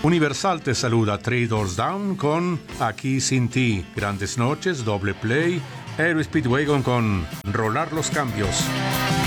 Universal te saluda, Three Doors Down con Aquí Sin Ti, Grandes Noches, Doble Play, Aero Speedwagon con Rolar los Cambios.